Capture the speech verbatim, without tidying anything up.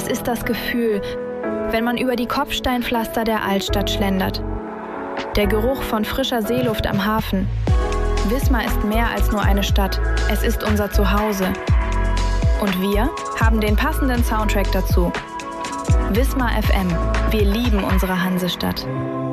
Es ist das Gefühl, wenn man über die Kopfsteinpflaster der Altstadt schlendert. Der Geruch von frischer Seeluft am Hafen. Wismar ist mehr als nur eine Stadt. Es ist unser Zuhause. Und wir haben den passenden Soundtrack dazu. Wismar F M. Wir lieben unsere Hansestadt.